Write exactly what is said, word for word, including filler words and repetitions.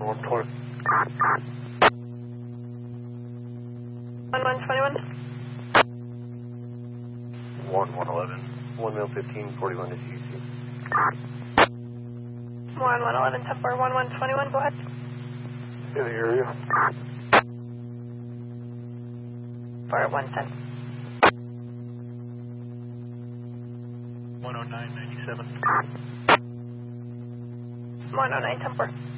one twenty. one one twenty-one. one one eleven. one mil fifteen, forty-one to T C. one one eleven, ten four, one one twenty-one, go ahead. In the area. For one ten. one oh nine, ninety-seven. one oh nine, ten four.